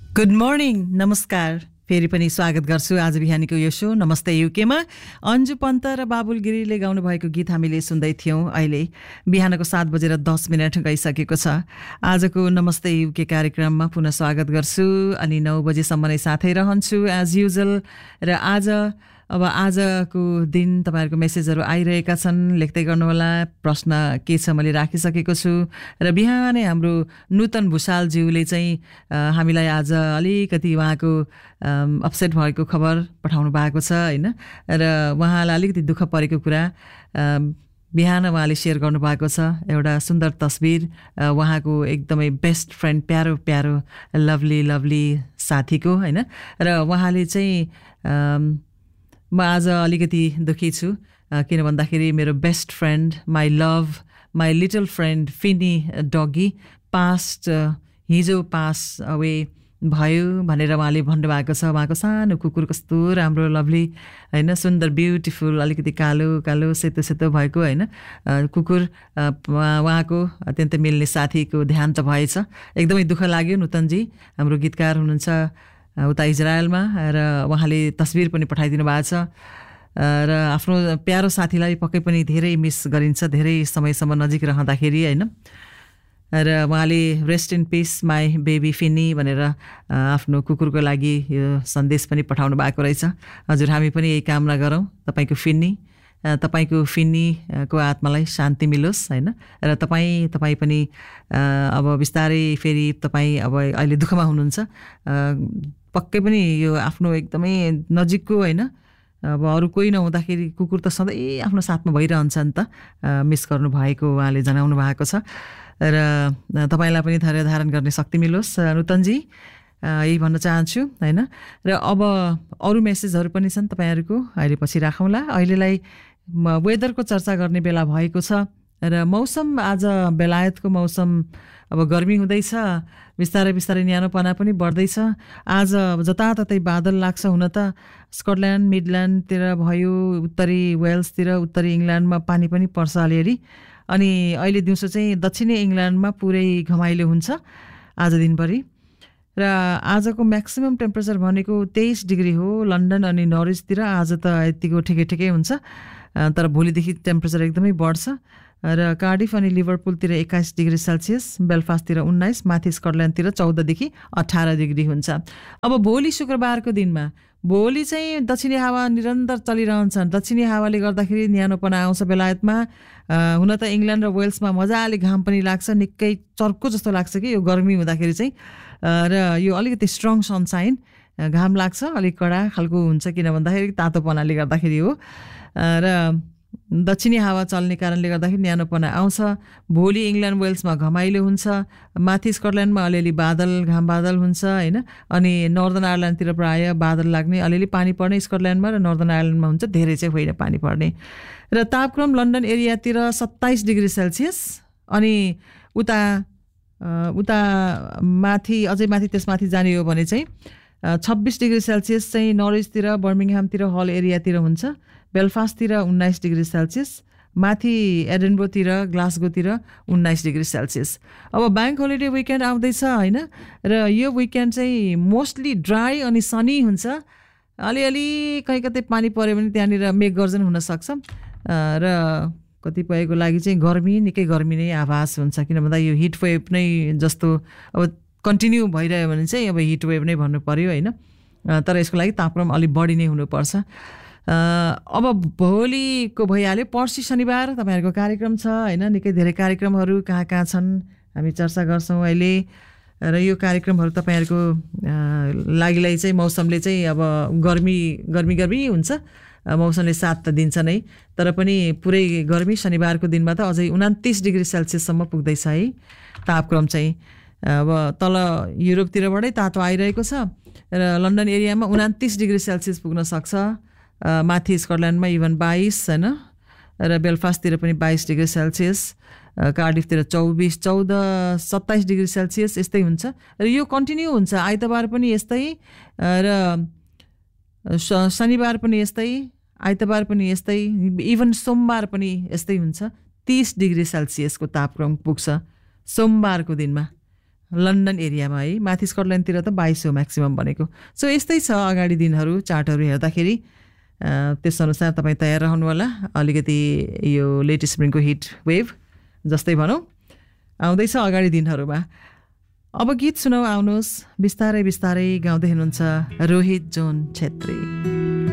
Good morning, नमस्कार। फेरि पनि स्वागत गर्छु आज बिहानीको यो शो नमस्ते युकेमा। अन्जु पन्त र बाबुल गिरीले गाउनु भएको गीत हामीले सुन्दै थियौँ। अहिले बिहानको 7:10 गइसकेको छ। आजको नमस्ते युके कार्यक्रममा पुनः स्वागत गर्छु अनि 9 बजेसम्म नै साथै रहन्छु एज युजुअल। र आजको दिन तपाईहरुको मेसेजहरू आइरहेका छन्, लेख्दै गर्नुहोला। प्रश्न के छ मैले राखिसकेको छु। र बिहानै हाम्रो नूतन भुषालज्यूले चाहिँ हामीलाई आज अलिकति उहाँको अपसेट भएको खबर पठाउनु भएको छ हैन। र उहाँलाई अलिकति दुःख परेको कुरा बिहान उहाँले सेयर गर्नुभएको छ। एउटा सुन्दर तस्बिर उहाँको एकदमै बेस्ट फ्रेन्ड, प्यारो प्यारो लभली साथीको हैन। र उहाँले चाहिँ म आज अलिकति दुखी छु, किन भन्दाखेरि मेरो best friend, my love, my little friend Finney डगी हिजो पास अवे भयो भनेर उहाँले भन्नुभएको छ। उहाँको सानो कुकुर कस्तो राम्रो लभली हैन, सुन्दर ब्युटिफुल, अलिकति कालो सेतो भएको हैन कुकुर, उहाँको अत्यन्तै मिल्ने साथीको देहान्त भएछ। एकदमै दुःख लाग्यो। नूतनजी हाम्रो गीतकार हुनुहुन्छ उता इजरायलमा, र उहाँले तस्बिर पनि पठाइदिनु भएको छ। र आफ्नो प्यारो साथीलाई पक्कै पनि धेरै मिस गरिन्छ, धेरै समयसम्म नजिक रहँदाखेरि हैन। र उहाँले rest in piece my baby Finney भनेर आफ्नो कुकुरको लागि यो सन्देश पनि पठाउनु भएको रहेछ। हजुर, हामी पनि यही कामना गरौँ तपाईँको फिनीको आत्मालाई शान्ति मिलोस् हैन। र तपाईँ पनि अब बिस्तारै फेरि तपाईँ अब अहिले दुःखमा हुनुहुन्छ। पक्कै पनि यो आफ्नो एकदमै नजिकको हैन, अब अरू कोही नहुँदाखेरि कुकुर त सधैँ आफ्नो साथमा भइरहन्छ नि त। मिस गर्नुभएको उहाँले जनाउनु भएको छ। र तपाईँलाई पनि धैर्य धारण गर्ने शक्ति मिलोस् नूतनजी, यही भन्न चाहन्छु हैन। र अब अरू मेसेजहरू पनि छन् तपाईँहरूको, अहिले पछि राखौँला। अहिलेलाई वेदरको चर्चा गर्ने बेला भएको छ। र मौसम आज बेलायतको मौसम अब गर्मी हुँदैछ, बिस्तारै न्यानोपना पनि बढ्दैछ। आज जताततै बादल लाग्छ। हुन त स्कटल्यान्ड, मिडल्यान्डतिर भयो, उत्तरी वेल्सतिर, उत्तरी इङ्ल्यान्डमा पानी पनि पर्छ अलिअलि। अनि अहिले दिउँसो चाहिँ दक्षिणी इङ्ल्यान्डमा पुरै घमाइलो हुन्छ आज दिनभरि। र आजको म्याक्सिमम टेम्परेचर भनेको 23 डिग्री हो लन्डन अनि नरिचतिर। आज त यतिको ठिकै हुन्छ, तर भोलिदेखि टेम्परेचर एकदमै बढ्छ। र कार्डिफ अनि लिभरपुलतिर 21 डिग्री सेल्सियस, बेलफास्टतिर 19, माथि स्कटल्यान्डतिर 14 देखि 18 डिग्री हुन्छ। अब भोलि शुक्रबारको दिनमा भोलि चाहिँ दक्षिणी हावा निरन्तर चलिरहन्छन्। दक्षिणी हावाले गर्दाखेरि न्यानोपना आउँछ बेलायतमा। हुन त इङ्ल्यान्ड र वेल्समा मजाले घाम पनि लाग्छ, निकै चर्को जस्तो लाग्छ कि यो गर्मी हुँदाखेरि चाहिँ। र यो अलिकति स्ट्रङ सनसाइन, घाम लाग्छ, अलिक कडा खालको हुन्छ, किन भन्दाखेरि तातोपनाले गर्दाखेरि हो। र दक्षिणी हावा चल्ने कारणले गर्दाखेरि न्यानोपना आउँछ। भोलि इङ्ल्यान्ड वेल्समा घमाइलो हुन्छ, माथि स्कटल्यान्डमा अलिअलि घाम बादल हुन्छ हैन। अनि नर्दर्न आयरल्यान्डतिर प्राय बादल लाग्ने, अलिअलि पानी पर्ने स्कटल्यान्डमा, र नर्दर्न आयरल्यान्डमा हुन्छ, धेरै चाहिँ होइन पानी पर्ने। र तापक्रम लन्डन एरियातिर 27 डिग्री सेल्सियस, अनि उता माथि अझै माथि त्यसमाथि जाने हो भने चाहिँ 26 डिग्री सेल्सियस चाहिँ नरिचतिर, बर्मिङहामतिर, हल एरियातिर हुन्छ। बेलफास्टतिर 19 डिग्री सेल्सियस, माथि एडिनबरोतिर, ग्लासगोतिर 19 डिग्री सेल्सियस। अब ब्याङ्क होलिडे विकेन्ड आउँदैछ हैन। र यो विकेन्ड चाहिँ मोस्टली ड्राई अनि सनी हुन्छ। अलिअलि कतै पानी पऱ्यो भने त्यहाँनिर मेघगर्जन हुनसक्छ। र कतिपयको लागि चाहिँ निकै गर्मी नै आभास हुन्छ, किन भन्दा यो हिट वेभ नै जस्तो अब कन्टिन्यू भइरह्यो भने चाहिँ अब हिट वेभ नै भन्नु पर्यो हैन। तर यसको लागि तापक्रम अलिक बढी नै हुनुपर्छ। अब भोलिको भइहाल्यो। पर्सि शनिबार तपाईँहरूको कार्यक्रम छ हैन। निकै धेरै कार्यक्रमहरू कहाँ छन् हामी चर्चा गर्छौँ अहिले। र यो कार्यक्रमहरू तपाईँहरूको लागिलाई चाहिँ मौसमले चाहिँ अब गर्मी हुन्छ, मौसमले साथ त दिन्छ नै, तर पनि पुरै गर्मी शनिबारको दिनमा त अझै 29 डिग्री सेल्सियससम्म पुग्दैछ है तापक्रम चाहिँ। अब तल युरोपतिरबाटै तातो आइरहेको छ। र लन्डन एरियामा 29 डिग्री सेल्सियस पुग्न सक्छ, माथि स्कटल्यान्डमा इभन 22 हैन। र बेलफास्टतिर पनि 22 डिग्री सेल्सियस, कार्डिफतिर 24, 14, 27 डिग्री सेल्सियस यस्तै हुन्छ। र यो कन्टिन्यू हुन्छ। आइतबार पनि यस्तै, र शनिबार पनि यस्तै, आइतबार पनि यस्तै, इभन सोमबार पनि यस्तै हुन्छ। 30 डिग्री सेल्सियसको तापक्रम पुग्छ सोमबारको दिनमा। लन्डन एरियामा है, माथि स्कटल्यान्डतिर त 22 हो म्याक्सिमम भनेको। सो यस्तै छ अगाडि दिनहरू, चार्टहरू हेर्दाखेरि। त्यसअनुसार तपाईँ तयार रहनुहोला। अलिकति यो लेट स्प्रिङको हिट वेभ जस्तै भनौँ आउँदैछ अगाडि दिनहरूमा। अब गीत सुनौ, आउनुहोस्। बिस्तारै बिस्तारै गाउँदै हुनुहुन्छ रोहित जोन छेत्री।